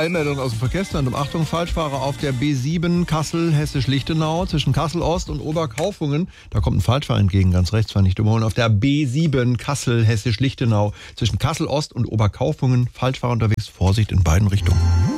Eilmeldung aus dem Verkehrsland. Achtung, Falschfahrer auf der B7 Kassel, Hessisch-Lichtenau zwischen Kassel-Ost und Oberkaufungen. Da kommt ein Falschfahrer entgegen, ganz rechts, war nicht überholen. Auf der B7 Kassel, Hessisch-Lichtenau zwischen Kassel-Ost und Oberkaufungen. Falschfahrer unterwegs, Vorsicht in beiden Richtungen.